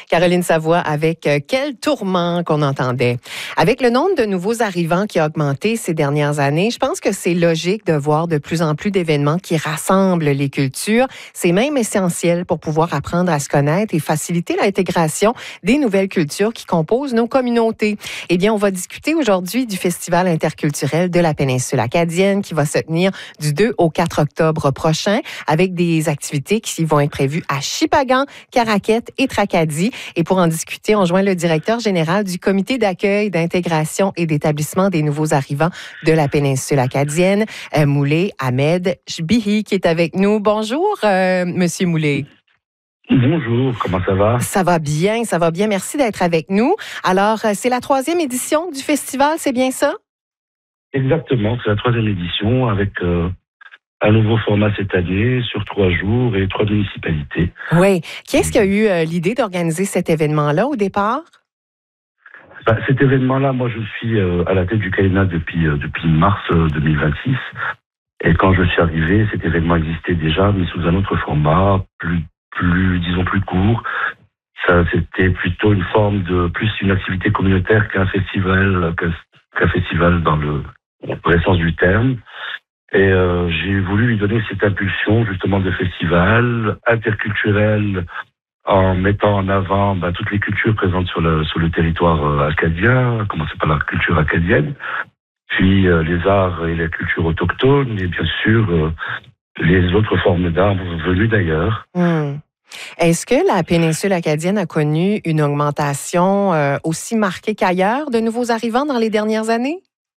Caroline Savoie avec quel tourment qu'on entendait. Avec le nombre de nouveaux arrivants qui a augmenté ces dernières années, je pense que c'est logique de voir de plus en plus d'événements qui rassemblent les cultures. C'est même essentiel pour pouvoir apprendre à se connaître et faciliter l'intégration des nouvelles cultures qui composent nos communautés. Eh bien, on va discuter aujourd'hui du Festival interculturel de la péninsule acadienne qui va se tenir du 2 au 4 octobre prochain avec des activités qui vont être prévues à Shippagan, Caraquette et Tracadie. Et pour en discuter, on joint le directeur général du Comité d'accueil, d'intégration et d'établissement des nouveaux arrivants de la péninsule acadienne, Moulay Ahmed Chbihi, qui est avec nous. Bonjour, Monsieur Moulay. Bonjour, comment ça va? Ça va bien. Merci d'être avec nous. Alors, c'est la 3e édition du festival, c'est bien ça? Exactement, c'est la 3e édition avec un nouveau format cette année sur 3 jours et 3 municipalités. Oui. Qui est-ce qui a eu l'idée d'organiser cet événement-là au départ? Cet événement-là, moi je suis à la tête du CAINA depuis mars 2026. Et quand je suis arrivé, cet événement existait déjà, mais sous un autre format, plus court. Ça, c'était plutôt une forme de plus une activité communautaire qu'un festival dans le vrai sens du terme. Et j'ai voulu lui donner cette impulsion justement de festival interculturel en mettant en avant toutes les cultures présentes sur le territoire acadien, à commencer par la culture acadienne, puis les arts et les cultures autochtones et bien sûr les autres formes d'art venues d'ailleurs. Est-ce que la péninsule acadienne a connu une augmentation aussi marquée qu'ailleurs de nouveaux arrivants dans les dernières années?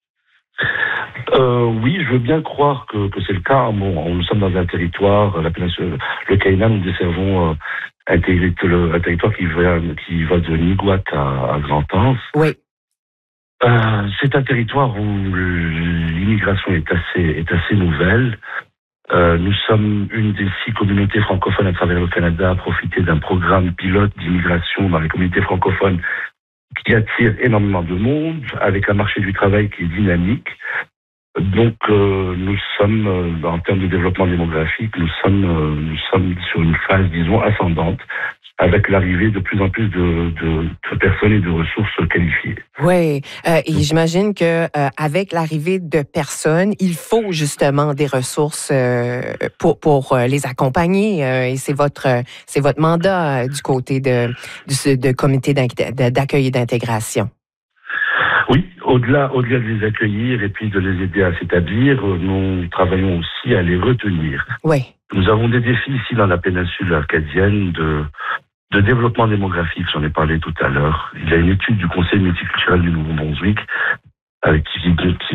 Oui, je veux bien croire que c'est le cas. Bon, nous sommes dans un territoire, la péninsule, le CAINA, nous desservons un territoire qui va de Niguat à Grand-Anse. Oui. C'est un territoire où l'immigration est assez nouvelle. Nous sommes une des 6 communautés francophones à travers le Canada à profiter d'un programme pilote d'immigration dans les communautés francophones qui attire énormément de monde, avec un marché du travail qui est dynamique. Donc, nous sommes, en termes de développement démographique, nous sommes sur une phase, disons, ascendante, avec l'arrivée de plus en plus de personnes et de ressources qualifiées. Oui, et j'imagine que avec l'arrivée de personnes, il faut justement des ressources pour les accompagner. Et c'est votre mandat du côté de comité d'accueil et d'intégration. Oui, au-delà de les accueillir et puis de les aider à s'établir, nous travaillons aussi à les retenir. Oui. Nous avons des défis ici dans la péninsule acadienne de développement démographique, j'en ai parlé tout à l'heure. Il y a une étude du Conseil multiculturel du Nouveau-Brunswick qui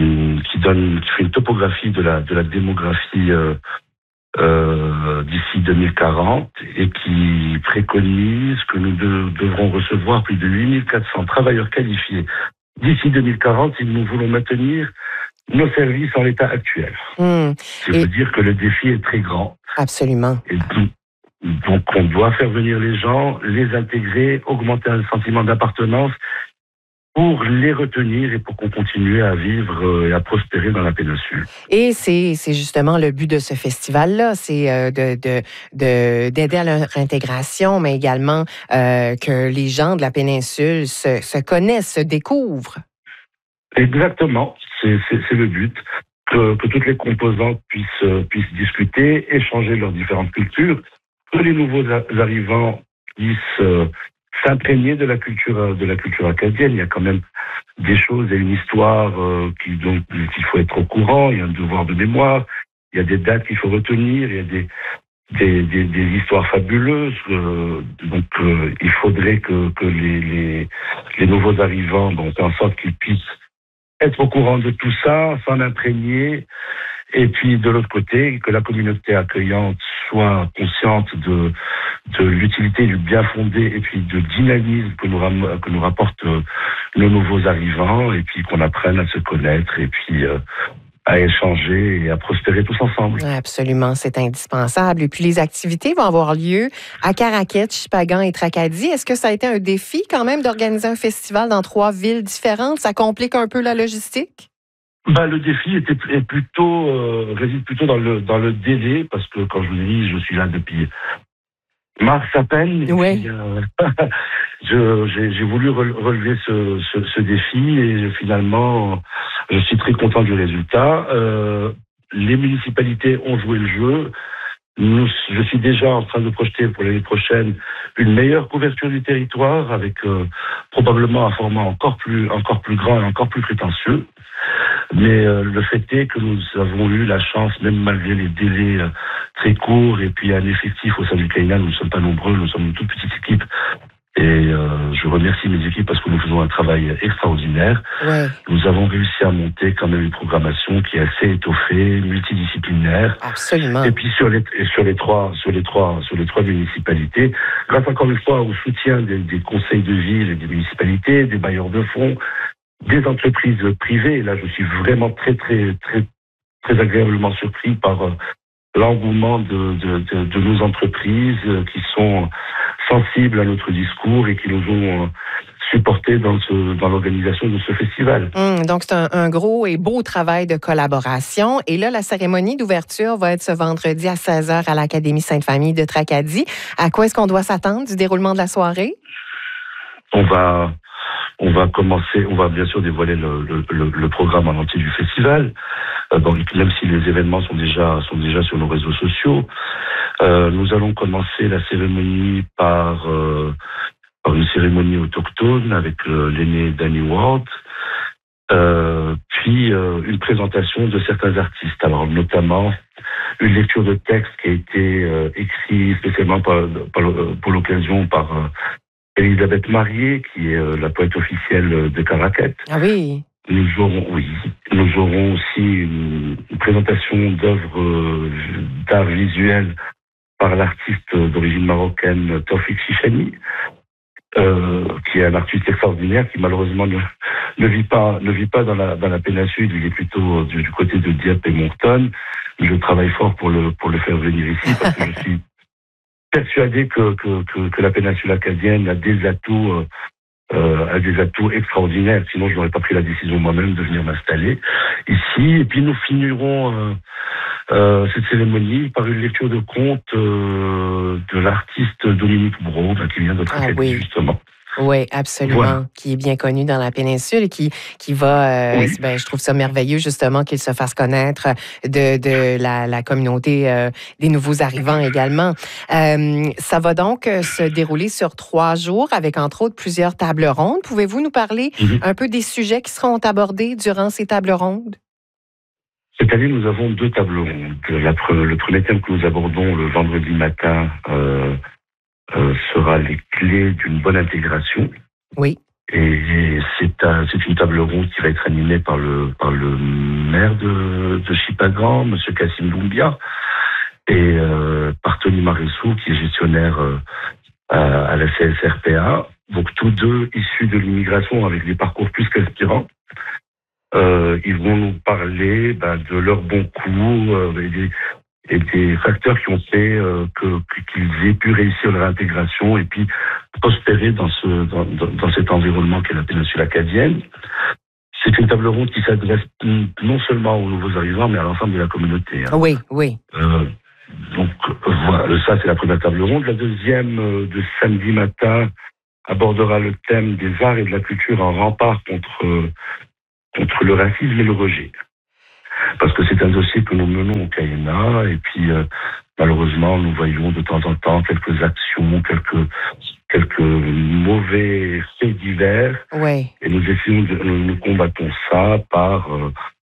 fait une topographie de la démographie d'ici 2040 et qui préconise que nous devrons recevoir plus de 8400 travailleurs qualifiés d'ici 2040 si nous voulons maintenir nos services en l'état actuel. Ça veut dire que le défi est très grand. Absolument. Et donc, on doit faire venir les gens, les intégrer, augmenter un sentiment d'appartenance pour les retenir et pour qu'on continue à vivre et à prospérer dans la péninsule. Et c'est justement le but de ce festival-là, c'est d'aider à leur intégration, mais également que les gens de la péninsule se connaissent, se découvrent. Exactement, c'est le but. Que toutes les composantes puissent discuter, échanger leurs différentes cultures, que les nouveaux arrivants puissent s'imprégner de la culture acadienne. Il y a quand même des choses et une histoire qu'il faut être au courant. Il y a un devoir de mémoire. Il y a des dates qu'il faut retenir. Il y a des histoires fabuleuses. Donc il faudrait que les nouveaux arrivants fait en sorte qu'ils puissent être au courant de tout ça, s'en imprégner. Et puis, de l'autre côté, que la communauté accueillante soit consciente de l'utilité du bien fondé et puis de dynamisme que nous rapportent nos nouveaux arrivants et puis qu'on apprenne à se connaître et puis à échanger et à prospérer tous ensemble. Absolument, c'est indispensable. Et puis, les activités vont avoir lieu à Caraquette, Shippagan et Tracadie. Est-ce que ça a été un défi quand même d'organiser un festival dans 3 villes différentes? Ça complique un peu la logistique? Le défi réside plutôt dans le délai, parce que quand je vous dis, je suis là depuis mars à peine. Oui. j'ai voulu relever ce défi et finalement, je suis très content du résultat. Les municipalités ont joué le jeu. Je suis déjà en train de projeter pour l'année prochaine une meilleure couverture du territoire avec probablement un format encore plus grand et encore plus prétentieux. Mais le fait est que nous avons eu la chance, même malgré les délais très courts et puis un effectif au sein du CAINA, nous ne sommes pas nombreux, nous sommes une toute petite équipe. Et je remercie mes équipes parce que nous faisons un travail extraordinaire. Ouais. Nous avons réussi à monter quand même une programmation qui est assez étoffée, multidisciplinaire. Absolument. Et puis sur les trois municipalités, grâce encore une fois au soutien des conseils de ville et des municipalités, des bailleurs de fonds, des entreprises privées. Et là, je suis vraiment très agréablement surpris par l'engouement de nos entreprises qui sont sensibles à notre discours et qui nous ont supportés dans l'organisation de ce festival. Donc, c'est un gros et beau travail de collaboration. Et là, la cérémonie d'ouverture va être ce vendredi à 16h à l'Académie Sainte-Famille de Tracadie. À quoi est-ce qu'on doit s'attendre du déroulement de la soirée? On va bien sûr dévoiler le programme en entier du festival. Même si les événements sont déjà sur nos réseaux sociaux. Nous allons commencer la cérémonie par une cérémonie autochtone avec l'aîné Danny Ward, puis une présentation de certains artistes. Alors notamment une lecture de texte qui a été écrit spécialement pour l'occasion par Elisabeth Marié, qui est la poète officielle de Caraquet. Ah oui. Nous aurons aussi une présentation d'œuvres d'art visuel par l'artiste d'origine marocaine Taoufik Chichani, qui est un artiste extraordinaire qui malheureusement ne vit pas dans la péninsule. Il est plutôt du côté de Dieppe et Moncton. Je travaille fort pour le faire venir ici parce que je suis persuadé que la péninsule acadienne a des atouts extraordinaires. Sinon, je n'aurais pas pris la décision moi-même de venir m'installer ici. Et puis, nous finirons cette cérémonie par une lecture de contes de l'artiste Dominique Brault, qui vient de Tracadie, justement. Oui, absolument, voilà. Qui est bien connu dans la péninsule et qui va, je trouve ça merveilleux justement qu'il se fasse connaître de la communauté des nouveaux arrivants également. Ça va donc se dérouler sur 3 jours avec entre autres plusieurs tables rondes. Pouvez-vous nous parler un peu des sujets qui seront abordés durant ces tables rondes? Cette année, nous avons 2 tables rondes. Le premier thème que nous abordons le vendredi matin sera les clés d'une bonne intégration. Oui. Et c'est une table ronde qui va être animée par le maire de Chipagan, M. Kassim Doumbia, et par Tony Marissou, qui est gestionnaire à la CSRPA. Donc tous deux issus de l'immigration avec des parcours plus qu'inspirants. Ils vont nous parler de leurs bons coups et des facteurs qui ont fait qu'ils aient pu réussir leur intégration et puis prospérer dans cet environnement qu'est la péninsule acadienne. C'est une table ronde qui s'adresse non seulement aux nouveaux arrivants, mais à l'ensemble de la communauté. Oui. Donc voilà, ça c'est la première table ronde. La deuxième, de samedi matin, abordera le thème des arts et de la culture en rempart contre le racisme et le rejet. Parce que c'est un dossier que nous menons au CAINA, et puis malheureusement nous voyons de temps en temps quelques actions, quelques mauvais faits divers, oui. Et nous combattons ça par